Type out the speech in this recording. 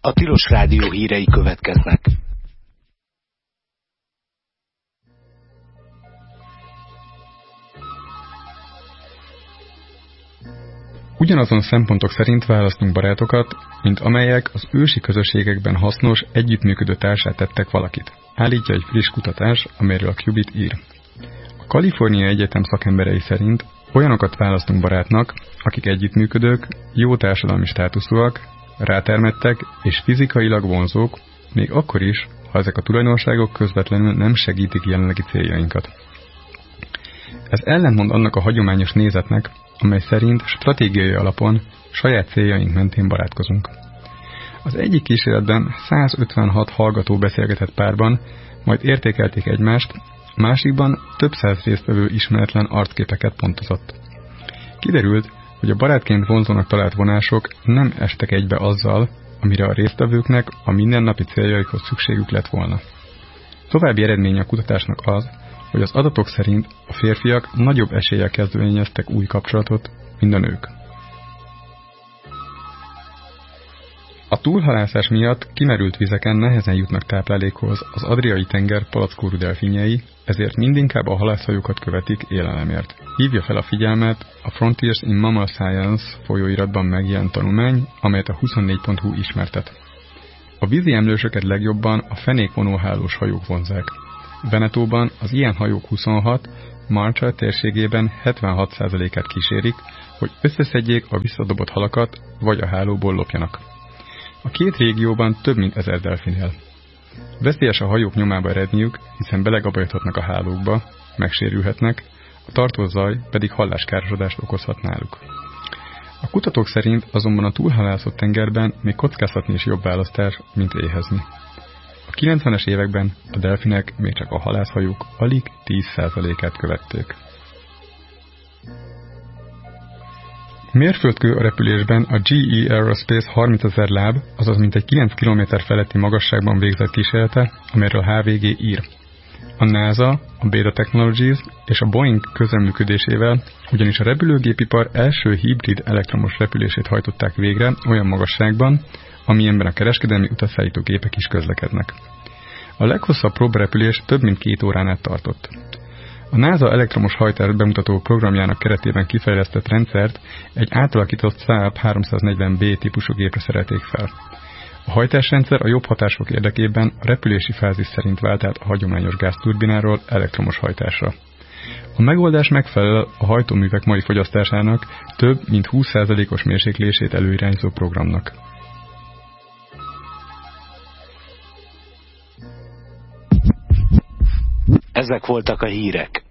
A Tilos Rádió hírei következnek. Ugyanazon szempontok szerint választunk barátokat, mint amelyek az ősi közösségekben hasznos, együttműködő társá tettek valakit. Állítja egy friss kutatás, amelyről a Qubit ír. A Kaliforniai Egyetem szakemberei szerint olyanokat választunk barátnak, akik együttműködők, jó társadalmi státuszúak, rátermettek és fizikailag vonzók, még akkor is, ha ezek a tulajdonságok közvetlenül nem segítik jelenlegi céljainkat. Ez ellentmond annak a hagyományos nézetnek, amely szerint stratégiai alapon saját céljaink mentén barátkozunk. Az egyik kísérletben 156 hallgató beszélgetett párban, majd értékelték egymást, a másikban több száz résztvevő ismeretlen arcképeket pontozott. Kiderült, hogy a barátként vonzónak talált vonások nem estek egybe azzal, amire a résztvevőknek a mindennapi céljaikhoz szükségük lett volna. További eredménye a kutatásnak az, hogy az adatok szerint a férfiak nagyobb eséllyel kezdeményeztek új kapcsolatot, mint a nők. A túlhalászás miatt kimerült vizeken nehezen jutnak táplálékhoz az Adriai-tenger palackórú delfinjei, ezért mindinkább a halászhajókat követik élelemért. Hívja fel a figyelmet a Frontiers in Mammal Science folyóiratban megjelent tanulmány, amelyet a 24.hu ismertet. A vízi emlősöket legjobban a fenékvonóhálós hajók vonzák. Venetóban az ilyen hajók 26, Marshall térségében 76%-át kísérik, hogy összeszedjék a visszadobott halakat, vagy a hálóból lopjanak. A két régióban több mint 1000 delfin él. Veszélyes a hajók nyomába eredniük, hiszen belegabajodhatnak a hálókba, megsérülhetnek, a tartózaj pedig halláskárosodást okozhat náluk. A kutatók szerint azonban a túlhalászott tengerben még kockáztatni is jobb választás, mint éhezni. A 90-es években a delfinek még csak a halászhajók alig 10%-át követték. Mérföldkő a repülésben a GE Aerospace 30 000 láb, azaz mintegy 9 km feletti magasságban végzett kísérlete, amelyről a HVG ír. A NASA, a Beta Technologies és a Boeing közreműködésével ugyanis a repülőgépipar első hibrid elektromos repülését hajtották végre olyan magasságban, amilyenben a kereskedelmi utasszállító gépek is közlekednek. A leghosszabb próbarepülés több mint 2 órán át tartott. A NASA elektromos hajtást bemutató programjának keretében kifejlesztett rendszert egy átalakított Saab 340B típusú gépre szerelték fel. A hajtásrendszer a jobb hatások érdekében a repülési fázis szerint vált át a hagyományos gázturbináról elektromos hajtásra. A megoldás megfelel a hajtóművek mai fogyasztásának több mint 20%-os mérséklését előirányzó programnak. Ezek voltak a hírek.